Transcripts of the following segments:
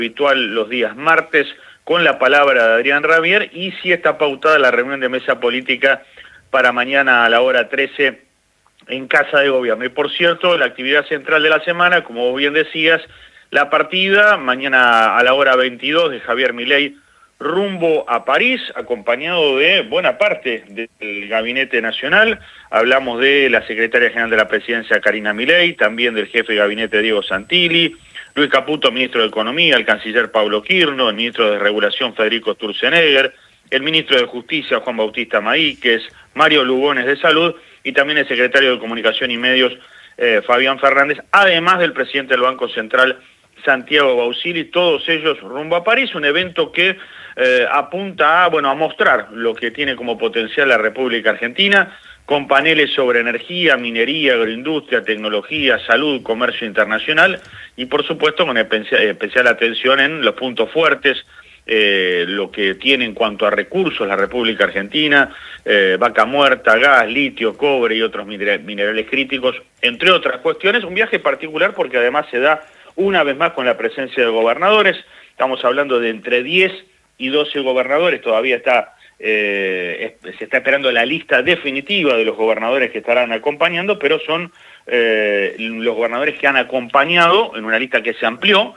habitual los días martes, con la palabra de Adrián Rabier, y sí está pautada la reunión de mesa política para mañana a la hora 13 en Casa de Gobierno. Y por cierto, la actividad central de la semana, como vos bien decías, la partida mañana a la hora 22 de Javier Milei rumbo a París, acompañado de buena parte del Gabinete Nacional. Hablamos de la Secretaria General de la Presidencia, Karina Milei, también del jefe de gabinete, Diego Santilli, Luis Caputo, ministro de Economía, el canciller Pablo Quirno, el ministro de Regulación, Federico Sturzenegger, el ministro de Justicia, Juan Bautista Maíquez, Mario Lugones de Salud, y también el secretario de Comunicación y Medios, Fabián Fernández, además del presidente del Banco Central, Santiago Bausili, todos ellos rumbo a París, un evento que apunta a mostrar lo que tiene como potencial la República Argentina, con paneles sobre energía, minería, agroindustria, tecnología, salud, comercio internacional, y por supuesto con especial atención en los puntos fuertes, lo que tiene en cuanto a recursos la República Argentina, vaca muerta, gas, litio, cobre y otros minerales críticos, entre otras cuestiones. Un viaje particular porque además se da una vez más con la presencia de gobernadores. Estamos hablando de entre 10 y 12 gobernadores. Todavía se está esperando la lista definitiva de los gobernadores que estarán acompañando, pero son los gobernadores que han acompañado en una lista que se amplió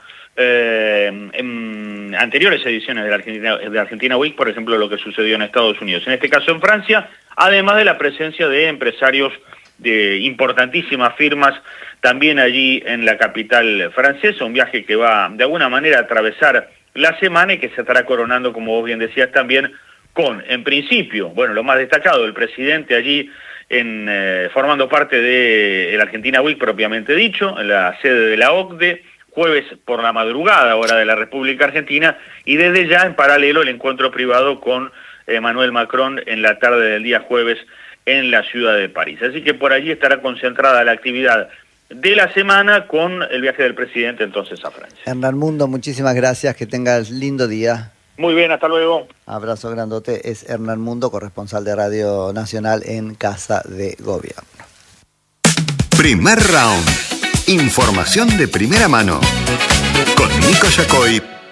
en anteriores ediciones de Argentina Week, por ejemplo, lo que sucedió en Estados Unidos. En este caso en Francia, además de la presencia de empresarios de importantísimas firmas también allí en la capital francesa, un viaje que va de alguna manera a atravesar la semana y que se estará coronando, como vos bien decías, también con, en principio, lo más destacado, el presidente allí formando parte de la Argentina Week propiamente dicho, en la sede de la OCDE, jueves por la madrugada, hora de la República Argentina, y desde ya en paralelo el encuentro privado con Emmanuel Macron en la tarde del día jueves en la ciudad de París. Así que por allí estará concentrada la actividad de la semana con el viaje del presidente entonces a Francia. Hernán Mundo, muchísimas gracias, que tengas lindo día. Muy bien, hasta luego. Abrazo grandote, es Hernán Mundo, corresponsal de Radio Nacional en Casa de Gobierno. Primer round. Información de primera mano. Con Nico Yacoy